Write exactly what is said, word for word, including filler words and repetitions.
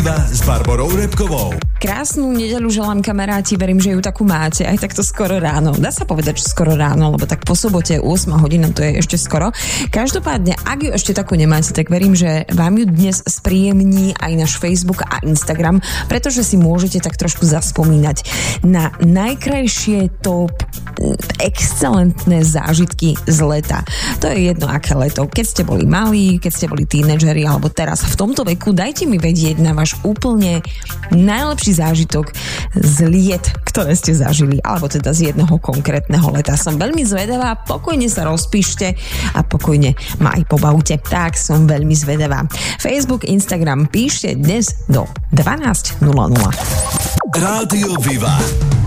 s Barborou Repkovou. Krásnu nedeľu želám, kamaráti, verím, že ju takú máte, aj takto skoro ráno. Dá sa povedať, že skoro ráno, lebo tak po sobote ôsma hodina, to je ešte skoro. Každopádne, ak ju ešte takú nemáte, tak verím, že vám ju dnes spríjemní aj náš Facebook a Instagram, pretože si môžete tak trošku zaspomínať na najkrajšie top excelentné zážitky z leta. To je jedno, aké leto. Keď ste boli malí, keď ste boli tínedžeri, alebo teraz v tomto veku, dajte mi vedieť na váš úplne najlepší zážitok z liet, ktoré ste zažili, alebo teda z jedného konkrétneho leta. Som veľmi zvedavá, pokojne sa rozpíšte a pokojne ma aj pobavte. Tak som veľmi zvedavá. Facebook, Instagram, píšte dnes do dvanásť nula nula. Rádio Viva.